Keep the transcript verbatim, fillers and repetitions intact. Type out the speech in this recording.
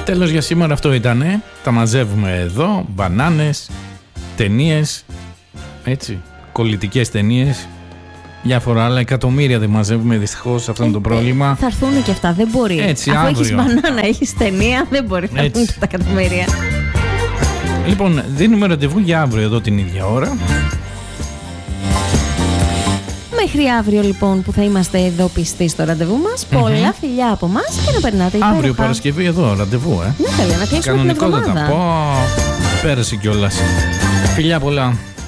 Τέλος για σήμερα αυτό ήτανε. Τα μαζεύουμε εδώ. Μπανάνες, ταινίες, έτσι, κολλητικές ταινίες, διάφορα άλλα. Εκατομμύρια δεν μαζεύουμε δυστυχώς, αυτό είναι το πρόβλημα. Θα έρθουν και αυτά, δεν μπορεί. Έτσι, αφού αύριο. έχεις μπανάνα, έχεις ταινία, δεν μπορεί να έρθουν και τα εκατομμύρια. Λοιπόν, δίνουμε ραντεβού για αύριο εδώ την ίδια ώρα. Μέχρι αύριο λοιπόν που θα είμαστε εδώ πιστοί στο ραντεβού μας. Mm-hmm. Πολλά φιλιά από μας και να περνάτε υπέροχα. Αύριο Παρασκευή εδώ, ραντεβού, ε. Ναι, θέλει να κλείσουμε την εβδομάδα. Πω, πέρασε κιόλας. Φιλιά πολλά.